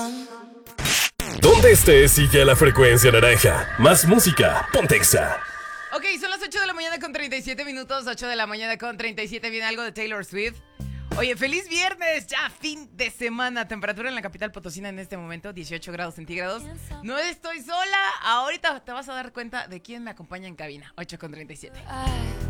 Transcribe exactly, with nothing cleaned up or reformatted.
Donde estés, sigue a la frecuencia naranja. Más música, ponte Exa. Ok, son las ocho de la mañana con treinta y siete minutos. ocho de la mañana con treinta y siete. Viene algo de Taylor Swift. Oye, feliz viernes, ya fin de semana. Temperatura en la capital potosina en este momento, dieciocho grados centígrados. No estoy sola. Ahorita te vas a dar cuenta de quién me acompaña en cabina. ocho con treinta y siete.